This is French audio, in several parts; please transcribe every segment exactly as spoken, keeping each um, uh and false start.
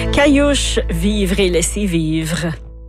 Caillouche, vivre et laisser vivre.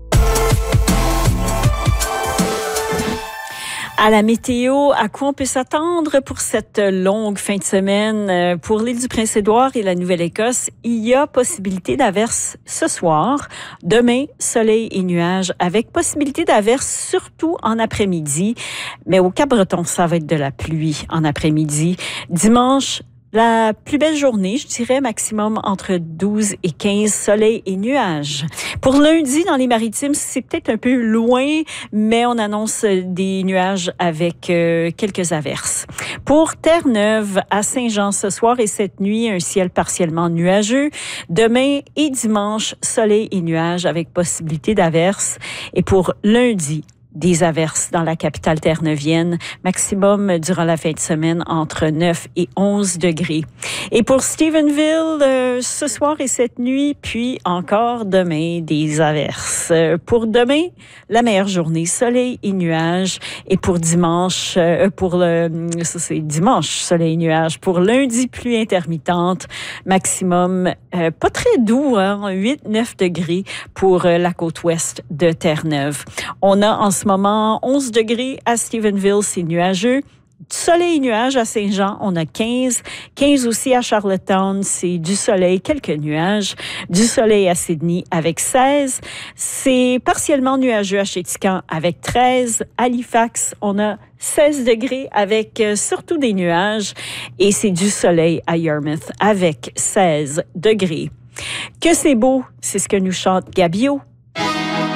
À la météo, à quoi on peut s'attendre pour cette longue fin de semaine? Pour l'île du Prince-Édouard et la Nouvelle-Écosse, il y a possibilité d'averses ce soir. Demain, soleil et nuages avec possibilité d'averses surtout en après-midi. Mais au Cap-Breton, ça va être de la pluie en après-midi. Dimanche, la plus belle journée, je dirais maximum entre douze et quinze, soleil et nuages. Pour lundi, dans les Maritimes, c'est peut-être un peu loin, mais on annonce des nuages avec euh, quelques averses. Pour Terre-Neuve, à Saint-Jean, ce soir et cette nuit, un ciel partiellement nuageux. Demain et dimanche, soleil et nuages avec possibilité d'averses. Et pour lundi, des averses dans la capitale terre-neuvienne, maximum durant la fin de semaine entre neuf et onze degrés. Et pour Stephenville, euh, ce soir et cette nuit, puis encore demain, des averses. Euh, pour demain, la meilleure journée, soleil et nuages. Et pour dimanche, euh, pour le, ça c'est dimanche, soleil et nuages. Pour lundi, pluie intermittente, maximum euh, pas très doux, hein, huit neuf degrés pour euh, la côte ouest de Terre-Neuve. On a en ce moment onze degrés à Stephenville, c'est nuageux. Soleil et nuages à Saint-Jean, on a quinze. quinze aussi à Charlottetown, c'est du soleil, quelques nuages. Du soleil à Sydney avec seize. C'est partiellement nuageux à Chéticamp avec treize. Halifax, on a seize degrés avec euh, surtout des nuages. Et c'est du soleil à Yarmouth avec seize degrés. Que c'est beau, c'est ce que nous chante Gabio.